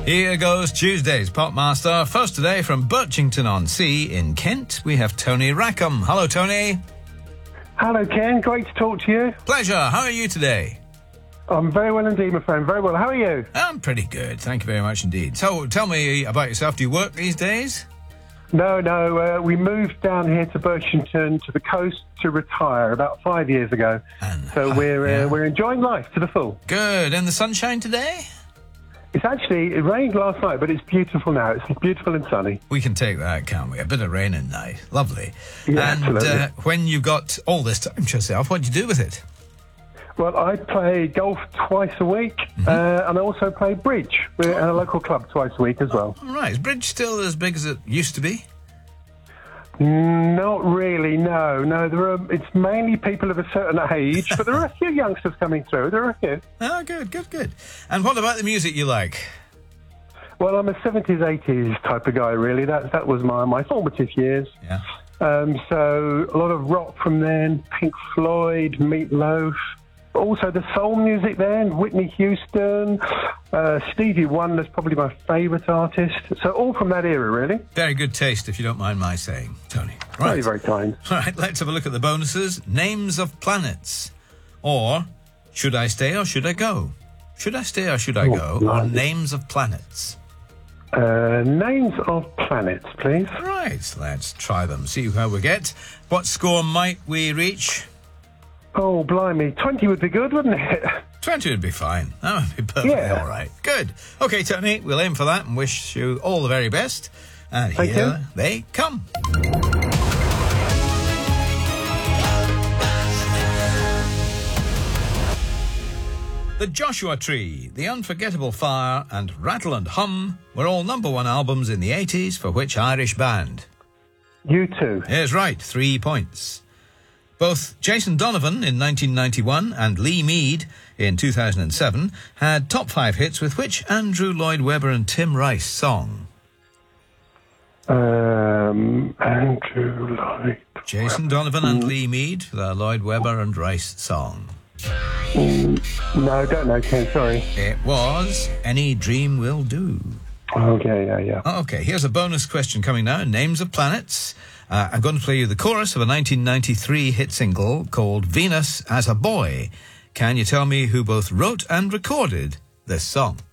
Here goes Tuesday's Popmaster. First today from Birchington-on-Sea in Kent, we have Tony Rackham. Hello, Tony. Hello, Ken. Great to talk to you. Pleasure. How are you today? I'm very well indeed, my friend. Very well. How are you? I'm pretty good. Thank you very much indeed. So, tell me about yourself. Do you work these days? No. We moved down here to Birchington, to the coast, to retire about 5 years ago. So we're enjoying life to the full. Good. And the sunshine today? It rained last night, but it's beautiful now. It's beautiful and sunny. We can take that, can't we? A bit of rain at night. Lovely. Yeah, and absolutely. When you've got all this time to yourself, what do you do with it? Well, I play golf twice a week, and I also play bridge. We're at a local club twice a week as well. All right. Is bridge still as big as it used to be? Not really, no. It's mainly people of a certain age, but there are a few youngsters coming through. There are a few. Oh, good. And what about the music you like? Well, I'm a 70s, 80s type of guy, really. That was my formative years. Yeah. So a lot of rock from then, Pink Floyd, Meat Loaf. Also the soul music then, Whitney Houston, Stevie Wonder's probably my favourite artist. So all from that era, really. Very good taste, if you don't mind my saying, Tony. Right. Very, very kind. All right, let's have a look at the bonuses. Names of planets. Or, should I stay or should I go? Should I stay or should I go? Or names of planets. Names of planets, please. Right, let's try them. See how we get. What score might we reach? Oh, blimey. 20 would be good, wouldn't it? 20 would be fine. That would be perfectly all right. Good. OK, Tony, we'll aim for that and wish you all the very best. And Thank here you. they come. The Joshua Tree, The Unforgettable Fire and Rattle and Hum were all #1 albums in the 80s for which Irish band? U2. Here's right, 3 points. Both Jason Donovan in 1991 and Lee Mead in 2007 had top 5 hits with which Andrew Lloyd Webber and Tim Rice song? Andrew Lloyd. Jason Donovan and Lee Mead for their Lloyd Webber and Rice song. No, don't know, Ken, sorry. It was Any Dream Will Do. Okay, yeah. Okay, here's a bonus question coming now. Names of planets. I'm going to play you the chorus of a 1993 hit single called Venus as a Boy. Can you tell me who both wrote and recorded this song?